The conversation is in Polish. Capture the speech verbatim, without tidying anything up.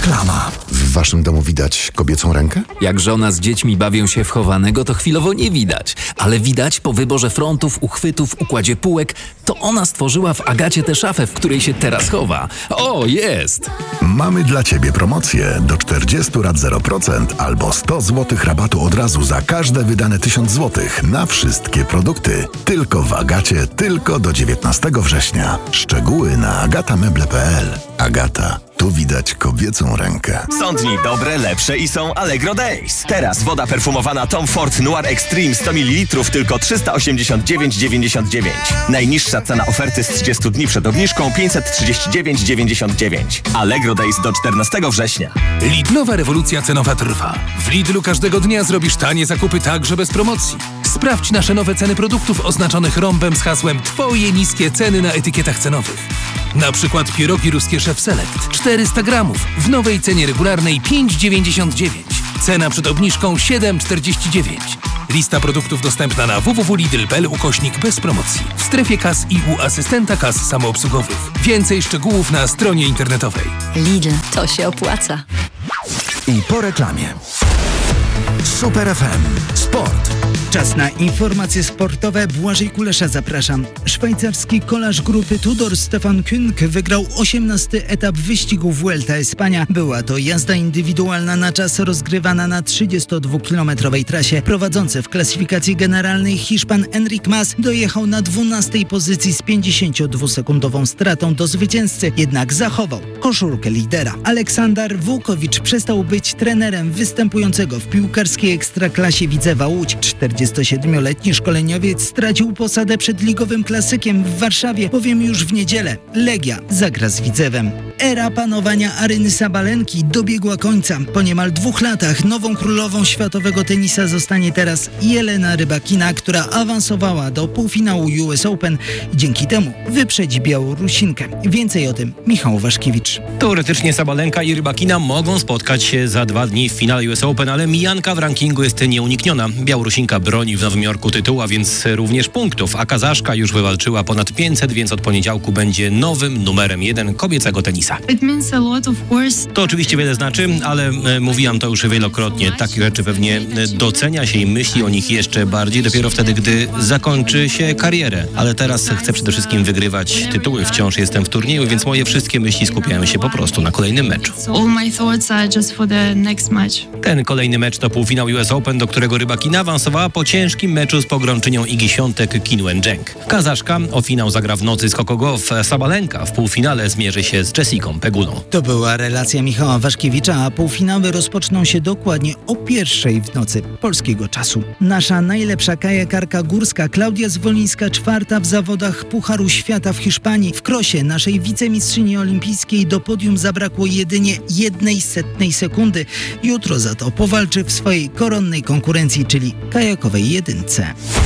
Reklama. W waszym domu widać kobiecą rękę? Jak żona z dziećmi bawią się w chowanego, to chwilowo nie widać. Ale widać po wyborze frontów, uchwytów, układzie półek, to ona stworzyła w Agacie tę szafę, w której się teraz chowa. O, jest! Mamy dla ciebie promocję. Do czterdziestu rat zero procent albo sto złotych rabatu od razu za każde wydane tysiąc złotych na wszystkie produkty. Tylko w Agacie, tylko do dziewiętnastego września. Szczegóły na agatameble kropka p l. Agata. Tu widać kobiecą rękę. Są dni dobre, lepsze i są Allegro Days. Teraz woda perfumowana Tom Ford Noir Extreme sto mililitrów tylko trzysta osiemdziesiąt dziewięć dziewięćdziesiąt dziewięć. Najniższa cena oferty z trzydziestu dni przed obniżką pięćset trzydzieści dziewięć dziewięćdziesiąt dziewięć. Allegro Days do czternastego września. Lidlowa rewolucja cenowa trwa. W Lidlu każdego dnia zrobisz tanie zakupy także bez promocji. Sprawdź nasze nowe ceny produktów oznaczonych rąbem z hasłem Twoje niskie ceny na etykietach cenowych. Na przykład pierogi ruskie Chef Select czterysta gramów w nowej cenie regularnej pięć dziewięćdziesiąt dziewięć. Cena przed obniżką siedem czterdzieści dziewięć. Lista produktów dostępna na w w w kropka lidl kropka p l ukośnik bez promocji. W strefie kas i u asystenta kas samoobsługowych. Więcej szczegółów na stronie internetowej. Lidl, to się opłaca. I po reklamie. Super F M. Sport. Czas na informacje sportowe. Błażej Kulesza, zapraszam. Szwajcarski kolarz grupy Tudor Stefan Küng wygrał osiemnasty etap wyścigu Vuelta Espania. Była to jazda indywidualna na czas rozgrywana na trzydziestodwukilometrowej trasie. Prowadzący w klasyfikacji generalnej Hiszpan Enric Mas dojechał na dwunastej pozycji z pięćdziesięciodwusekundową stratą do zwycięzcy, jednak zachował koszulkę lidera. Aleksander Wułkowicz przestał być trenerem występującego w piłkarskiej ekstraklasie Widzewa Łódź. czterdziestosiedmioletni szkoleniowiec stracił posadę przed ligowym klasykiem w Warszawie, bowiem już w niedzielę Legia zagra z Widzewem. Era panowania Aryny Sabalenki dobiegła końca. Po niemal dwóch latach nową królową światowego tenisa zostanie teraz Jelena Rybakina, która awansowała do półfinału U S Open i dzięki temu wyprzedzi Białorusinkę. Więcej o tym Michał Waszkiewicz. Teoretycznie Sabalenka i Rybakina mogą spotkać się za dwa dni w finale U S Open, ale mijanka w rankingu jest nieunikniona. Białorusinka broni w Nowym Jorku tytułu, a więc również punktów, a Kazaszka już wywalczyła ponad pięćset, więc od poniedziałku będzie nowym numerem jeden kobiecego tenisa. To oczywiście wiele znaczy, ale e, mówiłam to już wielokrotnie. Takie rzeczy pewnie docenia się i myśli o nich jeszcze bardziej dopiero wtedy, gdy zakończy się karierę. Ale teraz chcę przede wszystkim wygrywać tytuły. Wciąż jestem w turnieju, więc moje wszystkie myśli skupiają się po prostu na kolejnym meczu. Ten kolejny mecz to półfinał U S Open, do którego Rybakina awansowała po ciężkim meczu z pogrączynią Igi Świątek Kim Wen-jeng. Kazaszka o finał zagra w nocy z Coco Gauff. Sabalenka w półfinale zmierzy się z Jessicą Pegulą. To była relacja Michała Waszkiewicza, a półfinały rozpoczną się dokładnie o pierwszej w nocy polskiego czasu. Nasza najlepsza kajakarka górska Klaudia Zwolińska czwarta w zawodach Pucharu Świata w Hiszpanii. W krosie naszej wicemistrzyni olimpijskiej do podium zabrakło jedynie jednej setnej sekundy. Jutro za to powalczy w swojej koronnej konkurencji, czyli kajakowej jedynce.